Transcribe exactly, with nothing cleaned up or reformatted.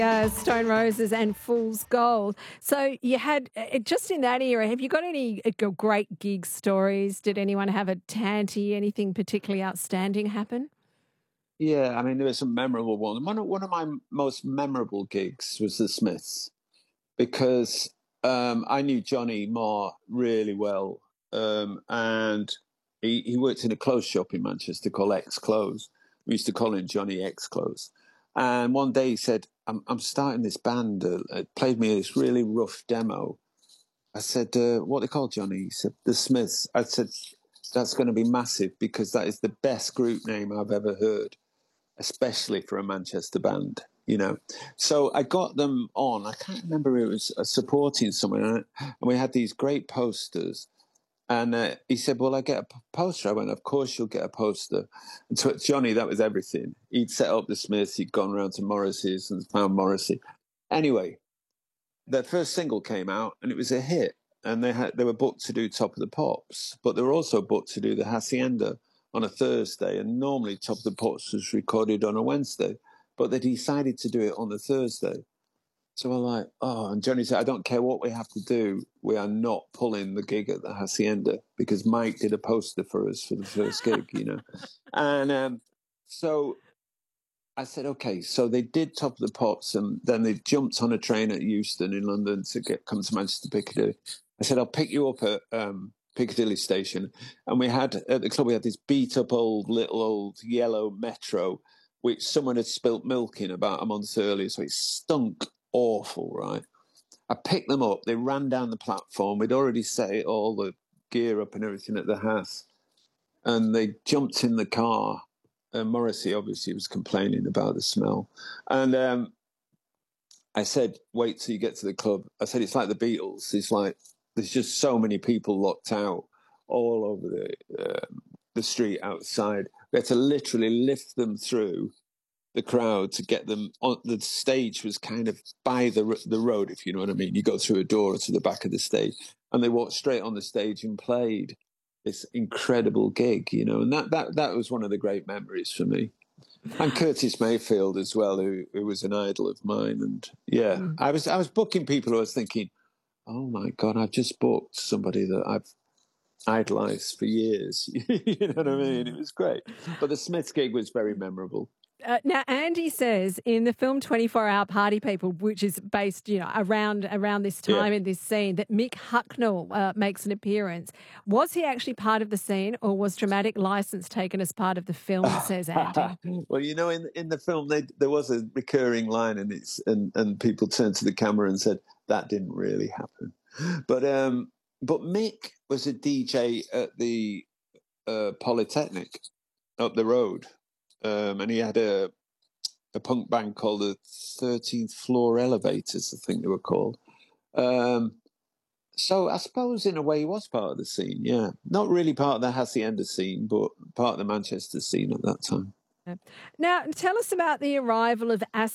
Uh, Stone Roses and Fool's Gold. So you had, uh, just in that era, have you got any uh, g- great gig stories? Did anyone have a tanty, anything particularly outstanding happen? Yeah, I mean, there were some memorable ones. One of, one of my most memorable gigs was the Smiths because um, I knew Johnny Marr really well. Um, and he, he worked in a clothes shop in Manchester called X Clothes. We used to call him Johnny X Clothes. And one day he said, I'm, I'm starting this band. Uh, it played me this really rough demo. I said, uh, what are they called, Johnny? He said, the Smiths. I said, that's going to be massive because that is the best group name I've ever heard, especially for a Manchester band, you know. So I got them on. I can't remember, it was uh, supporting someone, and we had these great posters. And uh, he said, well, I get a p- poster. I went, of course you'll get a poster. And to Johnny, that was everything. He'd set up the Smiths. He'd gone around to Morrissey's and found Morrissey. Anyway, their first single came out and it was a hit. And they had they were booked to do Top of the Pops, but they were also booked to do the Hacienda on a Thursday. And normally Top of the Pops was recorded on a Wednesday, but they decided to do it on the Thursday. So we're like, oh, and Johnny said, I don't care what we have to do. We are not pulling the gig at the Hacienda because Mike did a poster for us for the first gig, you know. And um, so I said, okay. So they did Top of the Pops, and then they jumped on a train at Euston in London to get come to Manchester Piccadilly. I said, I'll pick you up at um, Piccadilly Station. And we had, at the club, we had this beat up old, little old yellow Metro, which someone had spilt milk in about a month earlier. So it stunk awful, right? I picked them up. They ran down the platform. We'd already set all the gear up and everything at the house. And they jumped in the car. And Morrissey obviously was complaining about the smell. And um, I said, wait till you get to the club. I said, it's like the Beatles. It's like, there's just so many people locked out all over the, um, the street outside. We had to literally lift them through the crowd to get them on. The stage was kind of by the the road, if you know what I mean. You go through a door to the back of the stage, and they walked straight on the stage and played this incredible gig, you know. And that that that was one of the great memories for me. And Curtis Mayfield as well, who, who was an idol of mine. And yeah, Mm. I was I was booking people who I was thinking, oh my God, I've just booked somebody that I've idolized for years. You know what I mean? It was great. But the Smiths gig was very memorable. Uh, now, Andy says in the film twenty-four hour Party People, which is based, you know, around around this Yeah. time in this scene, that Mick Hucknall uh, makes an appearance. Was he actually part of the scene, or was dramatic license taken as part of the film? Says Andy. Well, you know, in in the film, they, there was a recurring line, and it's and, and people turned to the camera and said that didn't really happen. But um, but Mick was a D J at the uh, Polytechnic up the road, um, and he had a a punk band called the Thirteenth Floor Elevators, I think they were called. Um, so I suppose in a way he was part of the scene. Yeah, not really part of the Hacienda scene, but part of the Manchester scene at that time. Now, tell us about the arrival of